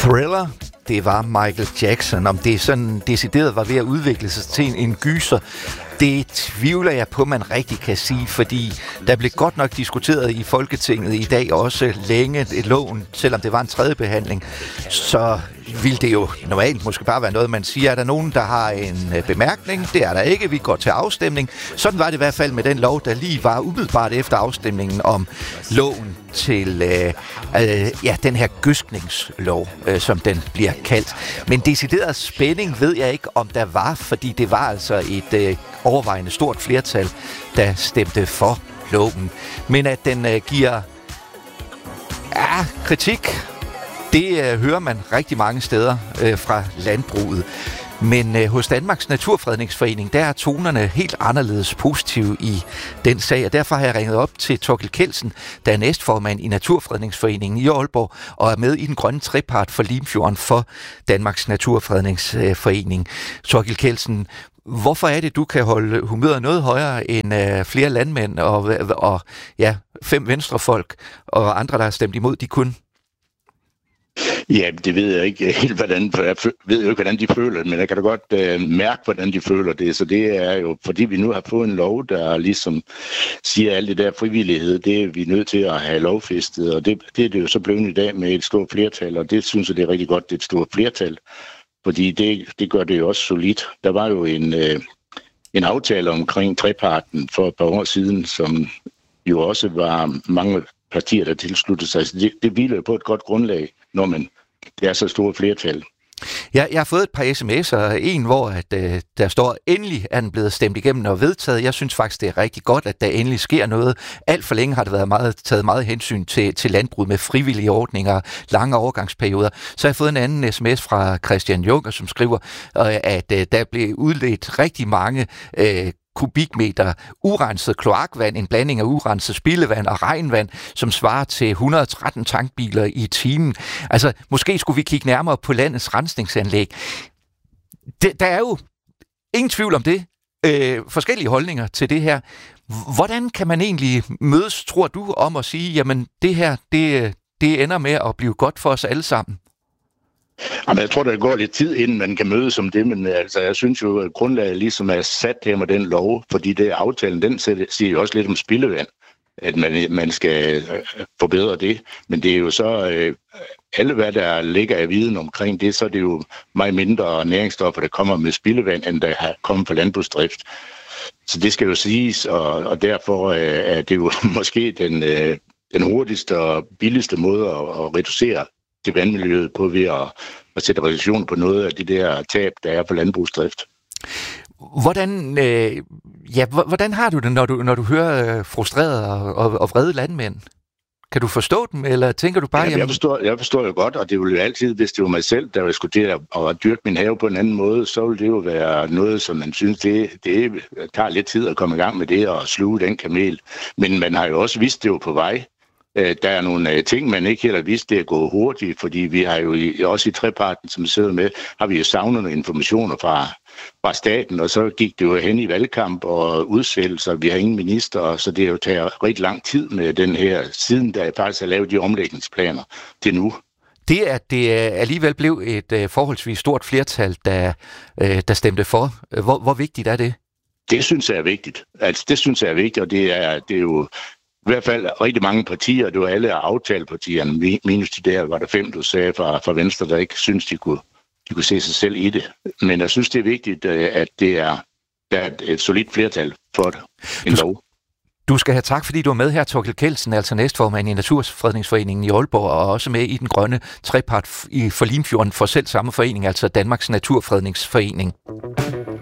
Thriller, det var Michael Jackson. Om det sådan decideret var ved at udvikle sig til en gyser, det tvivler jeg på, man rigtig kan sige, fordi der blev godt nok diskuteret i Folketinget i dag også længe et loven, selvom det var en tredje behandling, så vil det jo normalt måske bare være noget, man siger, er der nogen, der har en bemærkning? Det er der ikke, vi går til afstemning. Sådan var det i hvert fald med den lov, der lige var umiddelbart efter afstemningen om loven til den her gødskningslov, som den bliver kaldt. Men decideret spænding ved jeg ikke, om der var, fordi det var altså et overvejende stort flertal, der stemte for loven. Men at den giver kritik, det hører man rigtig mange steder fra landbruget. Men hos Danmarks Naturfredningsforening, der er tonerne helt anderledes positive i den sag, og derfor har jeg ringet op til Thorkild Kjeldsen, der er næstformand i Naturfredningsforeningen i Aalborg, og er med i den grønne trepart for Limfjorden for Danmarks Naturfredningsforening. Thorkild Kjeldsen, hvorfor er det, du kan holde humøret noget højere end flere landmænd og 5 venstrefolk og andre, der har stemt imod, de kun? Ja, det ved jeg ikke helt, hvordan, for jeg ved jo ikke, hvordan de føler det, men jeg kan da godt mærke, hvordan de føler det. Så det er jo, fordi vi nu har fået en lov, der ligesom siger alt det der frivillighed, det er vi nødt til at have lovfæstet, og det er det jo så blevet i dag med et stort flertal, og det synes jeg, det er rigtig godt, det er et stort flertal, fordi det gør det jo også solidt. Der var jo en aftale omkring treparten for et par år siden, som jo også var mange partier, der tilsluttede sig. Så det hviler på et godt grundlag, når det er så stort flertal. Jeg har fået et par sms'er. En, hvor der står, endelig er den blevet stemt igennem og vedtaget. Jeg synes faktisk, det er rigtig godt, at der endelig sker noget. Alt for længe har det været taget meget hensyn til landbruget med frivillige ordninger, lange overgangsperioder. Så har jeg fået en anden sms fra Christian Juncker, som skriver, at der blev udledt rigtig mange kubikmeter urenset kloakvand, en blanding af urenset spildevand og regnvand, som svarer til 113 tankbiler i timen. Altså, måske skulle vi kigge nærmere på landets rensningsanlæg. Der er jo ingen tvivl om det. Forskellige holdninger til det her. Hvordan kan man egentlig mødes, tror du, om at sige, jamen det her, det ender med at blive godt for os alle sammen? Jamen, jeg tror, der går lidt tid, inden man kan mødes om det, men altså, jeg synes jo, at grundlaget ligesom er sat her med den lov, fordi det aftalen, den siger jo også lidt om spildevand, at man skal forbedre det, men det er jo så alle, hvad der ligger af viden omkring det, så er det jo meget mindre næringsstoffer, der kommer med spildevand, end der har kommet fra landbrugsdrift. Så det skal jo siges, og derfor er det jo måske den hurtigste og billigste måde at reducere til vandmiljøet på ved at sætte reduktion på noget af det der tab, der er på landbrugsdrift. Hvordan har du det, når du hører frustrerede og vrede landmænd? Kan du forstå dem, eller tænker du bare... Ja, jeg forstår jo godt, og det ville jo altid, hvis det var mig selv, der skulle til at dyrke min have på en anden måde, så ville det jo være noget, som man synes, det tager lidt tid at komme i gang med det og sluge den kamel. Men man har jo også vidst, det var på vej. Der er nogle ting, man ikke helt har vidst, det er gået hurtigt, fordi vi har jo også i treparten, som vi sidder med, har vi jo savnet nogle informationer fra staten, og så gik det jo hen i valgkamp og udsættelser. Vi har ingen minister, så det er jo taget rigtig lang tid med den her, siden der faktisk har lavet de omlægningsplaner til nu. Det, at det alligevel blev et forholdsvis stort flertal, der stemte for, hvor vigtigt er det? Det synes jeg er vigtigt. Altså, det synes jeg er vigtigt, og det er jo i hvert fald rigtig mange partier, det var alle aftalepartierne, minus de der, var der 5, du sagde fra Venstre, der ikke synes, de kunne se sig selv i det. Men jeg synes, det er vigtigt, at der er et solidt flertal for en lov. Du skal have tak, fordi du er med her, Thorkild Kjeldsen, altså næstformand i Naturfredningsforeningen i Aalborg, og også med i den grønne trepart for Limfjorden for selv samme forening, altså Danmarks Naturfredningsforening.